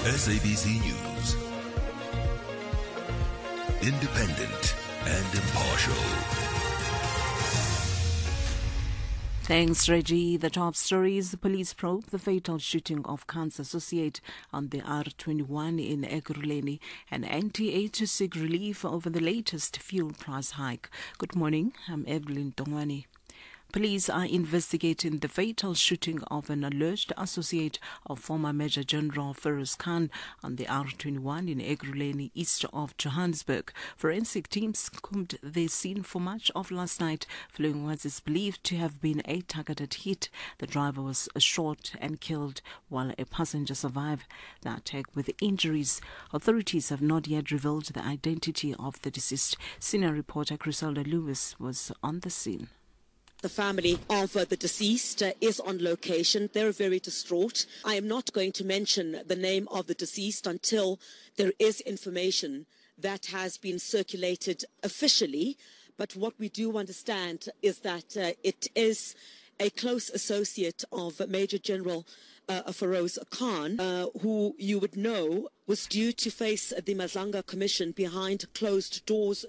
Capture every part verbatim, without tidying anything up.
S A B C News. Independent and impartial. Thanks, Reggie. The top stories: the police probe the fatal shooting of cancer associate on the R twenty-one in Ekurhuleni, and N T A to seek relief over the latest fuel price hike. Good morning, I'm Evelyn Tongwani. Police are investigating the fatal shooting of an alleged associate of former Major General Feroz Khan on the R twenty-one in Ekurhuleni, east of Johannesburg. Forensic teams combed the scene for much of last night, following what is believed to have been a targeted hit. The driver was shot and killed, while a passenger survived the attack with injuries. Authorities have not yet revealed the identity of the deceased. Senior reporter Griselda Lewis was on the scene. The family of uh, the deceased uh, is on location. They're very distraught. I am not going to mention the name of the deceased until there is information that has been circulated officially. But what we do understand is that uh, it is a close associate of Major General uh, Feroz Khan, uh, who you would know was due to face the Mazanga Commission behind closed doors.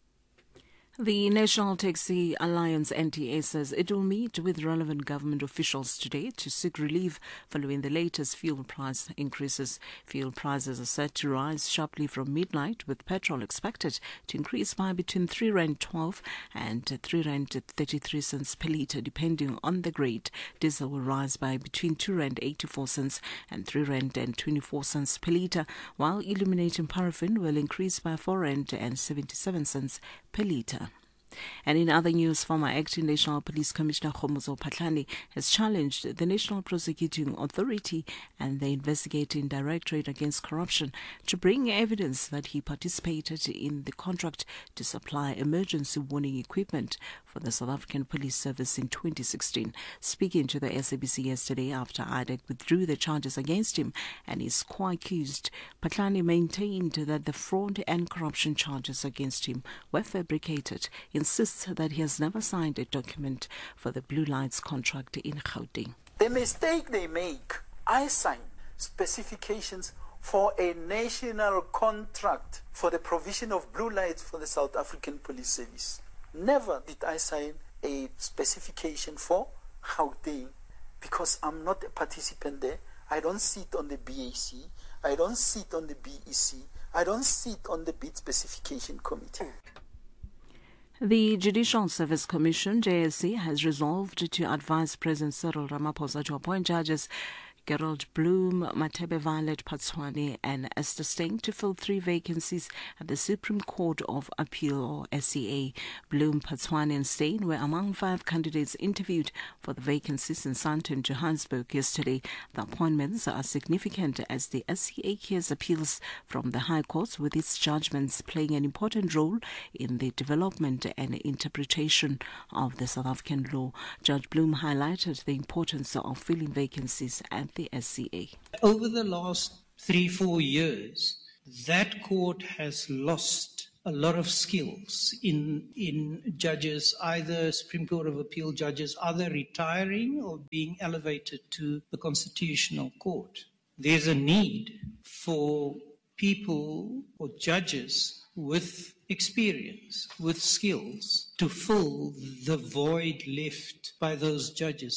The National Taxi Alliance N T A says it will meet with relevant government officials today to seek relief following the latest fuel price increases. Fuel prices are set to rise sharply from midnight, with petrol expected to increase by between three rand twelve and three rand thirty-three cents per litre, depending on the grade. Diesel will rise by between two rand eighty-four cents and three rand twenty-four cents per litre, while illuminating paraffin will increase by four rand seventy-seven cents per litre. And in other news, former acting National Police Commissioner Kgomoso Phatlhane has challenged the National Prosecuting Authority and the Investigating Directorate Against Corruption to bring evidence that he participated in the contract to supply emergency warning equipment for the South African Police Service in twenty sixteen. Speaking to the S A B C yesterday after I D E C withdrew the charges against him and his co-accused, Phatlhane maintained that the fraud and corruption charges against him were fabricated. Insists that he has never signed a document for the Blue Lights contract in Gauteng. The mistake they make, I signed specifications for a national contract for the provision of blue lights for the South African Police Service. Never did I sign a specification for Gauteng, because I'm not a participant there. I don't sit on the B A C, I don't sit on the B E C, I don't sit on the bid specification committee. The Judicial Service Commission, J S C, has resolved to advise President Cyril Ramaphosa to appoint judges Gerald Bloom, Mathebe Violet Patswane and Esther Steyn to fill three vacancies at the Supreme Court of Appeal, or S C A. Bloom, Patswane and Steyn were among five candidates interviewed for the vacancies in Sandton, Johannesburg yesterday. The appointments are significant as the S C A hears appeals from the High Courts, with its judgments playing an important role in the development and interpretation of the South African law. Judge Bloom highlighted the importance of filling vacancies at the S C A. Over the last three, four years, that court has lost a lot of skills in in judges, either Supreme Court of Appeal judges, either retiring or being elevated to the Constitutional Court. There's a need for people or judges with experience, with skills, to fill the void left by those judges.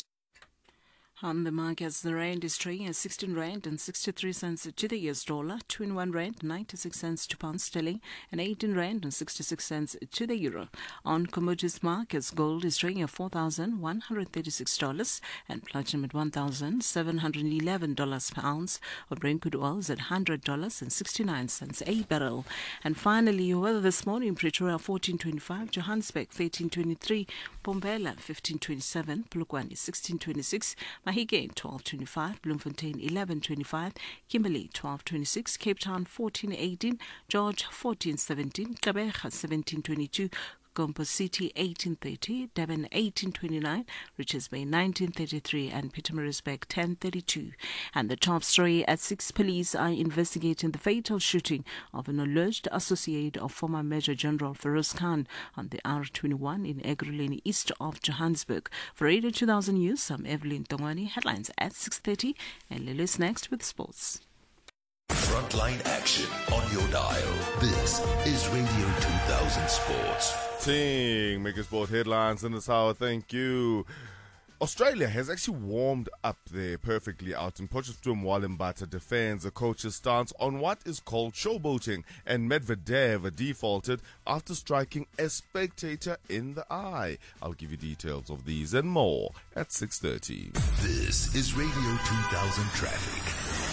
On the markets, the rand is trading at sixteen rand and sixty-three cents to the U S dollar, twenty-one rand ninety-six cents to pound sterling, and eighteen rand and sixty-six cents to the euro. On commodities markets, gold is trading at four thousand one hundred thirty-six dollars and platinum at one thousand seven hundred eleven dollars per ounce. Or Brent crude oil is at one hundred dollars and sixty-nine cents a barrel. And finally, your weather this morning: Pretoria fourteen twenty-five, Johannesburg thirteen twenty-three, Mbombela fifteen twenty-seven, Polokwane sixteen twenty-six, Mahikeng twelve twenty-five, Bloemfontein eleven twenty-five, Kimberley twelve twenty-six, Cape Town fourteen eighteen, George fourteen seventeen, Gqeberha seventeen twenty-two, Gompo City eighteen thirty, Durban eighteen twenty-nine, Richards Bay nineteen thirty-three, and Pietermaritzburg ten thirty-two. And the top story: at six, police are investigating the fatal shooting of an alleged associate of former Major General Feroz Khan on the R twenty-one in Ekurhuleni, east of Johannesburg. For Radio two thousand News, I'm Evelyn Tongwani. Headlines at six thirty, and Lily's next with sports. frontline action on your dial. This is Radio two thousand Sports. Ting, Mega Sport headlines in this hour. Thank you. Australia has actually warmed up there perfectly out in Potchefstroom. Wallenbata defends the coach's stance on what is called showboating, and Medvedev defaulted after striking a spectator in the eye. I'll give you details of these and more at six thirty. This is Radio two thousand Traffic.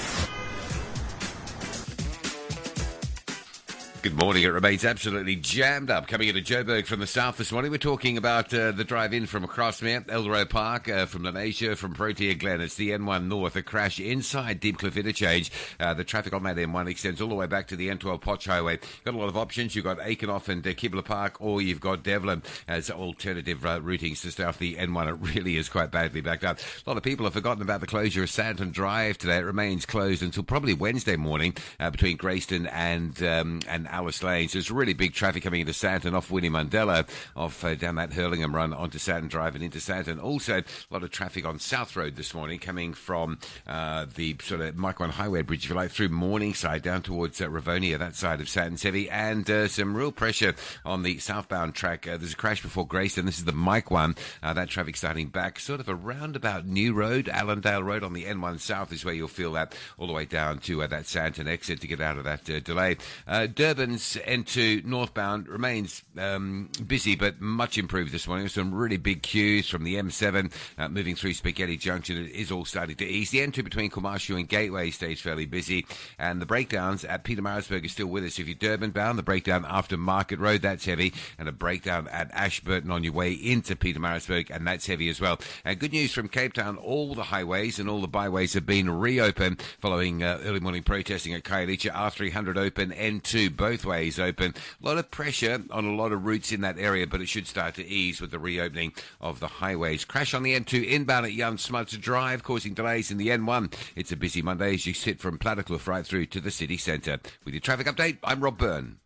Good morning. It remains absolutely jammed up. Coming into Joburg from the south this morning, we're talking about uh, the drive-in from Crossmere, Eldorado Park, uh, from Lenasia, from Protea Glen. It's the N one North, a crash inside Deepcliff Interchange. Uh, the traffic on that N one extends all the way back to the N twelve Potch Highway. Got a lot of options. You've got Aikenoff and uh, Kibler Park, or you've got Devlin as alternative uh, routings to stay off the N one. It really is quite badly backed up. A lot of people have forgotten about the closure of Santon Drive today. It remains closed until probably Wednesday morning uh, between Grayston and um, and Alice Lane. So it's really big traffic coming into Santon off Winnie Mandela, off uh, down that Hurlingham run onto Santon Drive and into Santon. Also, a lot of traffic on South Road this morning coming from uh, the sort of Mike One Highway Bridge, if you like, through Morningside down towards uh, Ravonia, that side of Santon Heavy, and uh, some real pressure on the southbound track. Uh, there's a crash before Grayston. This is the Mike One. Uh, that traffic starting back sort of around about New Road, Allendale Road on the N one South is where you'll feel that all the way down to uh, that Santon exit to get out of that uh, delay. Uh, Durban's N two northbound remains um, busy but much improved this morning. Some really big queues from the M seven uh, moving through Spaghetti Junction. It is all starting to ease. The N two between Kumashu and Gateway stays fairly busy, and the breakdowns at Pietermaritzburg are still with us. If you're Durban bound, the breakdown after Market Road, that's heavy, and a breakdown at Ashburton on your way into Pietermaritzburg, and that's heavy as well. And good news from Cape Town, all the highways and all the byways have been reopened following uh, early morning protesting at Khayelitsha. R three hundred open, N two both ways open. A lot of pressure on a lot of routes in that area, but it should start to ease with the reopening of the highways. Crash on the N two inbound at Jan Smuts Drive, causing delays in the N one. It's a busy Monday as you sit from Plattekloof right through to the city centre. With your traffic update, I'm Rob Byrne.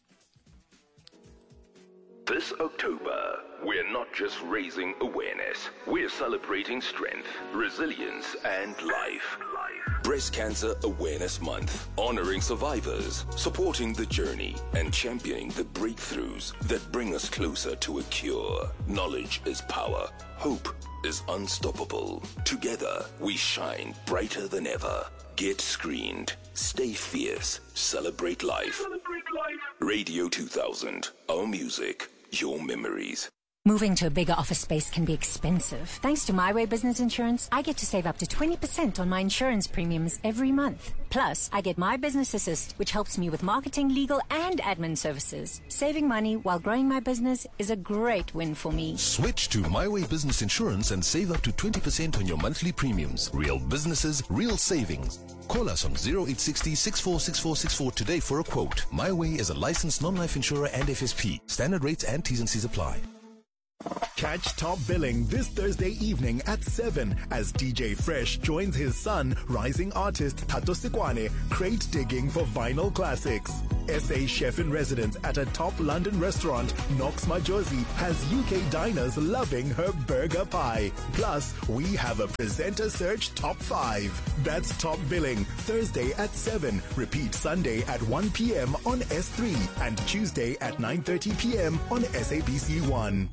This October, we're not just raising awareness, we're celebrating strength, resilience, and life. Breast Cancer Awareness Month, honoring survivors, supporting the journey, and championing the breakthroughs that bring us closer to a cure. Knowledge is power. Hope is unstoppable. Together, we shine brighter than ever. Get screened. Stay fierce. Celebrate life. Celebrate life. Radio two thousand. Our music, your memories. Moving to a bigger office space can be expensive. Thanks to My Way Business Insurance, I get to save up to twenty percent on my insurance premiums every month. Plus, I get My Business Assist, which helps me with marketing, legal, and admin services. Saving money while growing my business is a great win for me. Switch to My Way Business Insurance and save up to twenty percent on your monthly premiums. Real businesses, real savings. Call us on zero eight six zero, six four six four six four today for a quote. My Way is a licensed non-life insurer and F S P. Standard rates and T's and C's apply. Catch Top Billing this Thursday evening at seven as D J Fresh joins his son, rising artist Tato Sikwane, crate digging for vinyl classics. S A chef-in-residence at a top London restaurant, Knox Majosi, has U K diners loving her burger pie. Plus, we have a presenter search top five. That's Top Billing, Thursday at seven. Repeat Sunday at one p.m. on S three and Tuesday at nine thirty p.m. on S A B C one.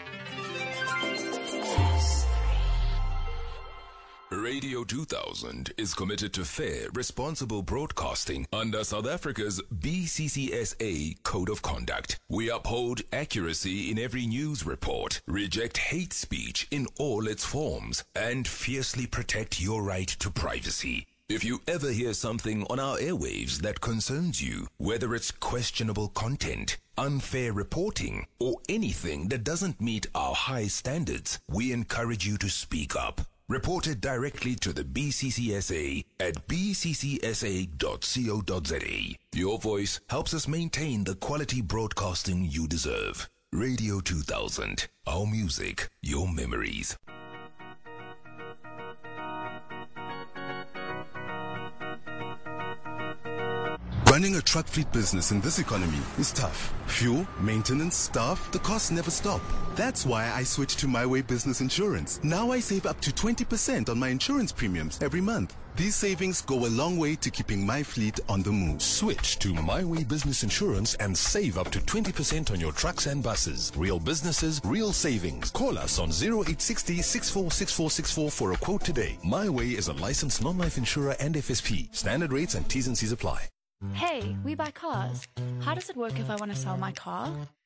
Radio two thousand is committed to fair, responsible broadcasting under South Africa's B C C S A Code of Conduct. We uphold accuracy in every news report, reject hate speech in all its forms, and fiercely protect your right to privacy. If you ever hear something on our airwaves that concerns you, whether it's questionable content, unfair reporting, or anything that doesn't meet our high standards, we encourage you to speak up. Report it directly to the B C C S A at b c c s a dot co dot z a. Your voice helps us maintain the quality broadcasting you deserve. Radio two thousand. Our music, your memories. Running a truck fleet business in this economy is tough. Fuel, maintenance, staff, the costs never stop. That's why I switched to My Way Business Insurance. Now I save up to twenty percent on my insurance premiums every month. These savings go a long way to keeping my fleet on the move. Switch to My Way Business Insurance and save up to twenty percent on your trucks and buses. Real businesses, real savings. Call us on zero eight six zero, six four six four six four for a quote today. My Way is a licensed non-life insurer and F S P. Standard rates and T's and C's apply. Hey, we buy cars. How does it work if I want to sell my car?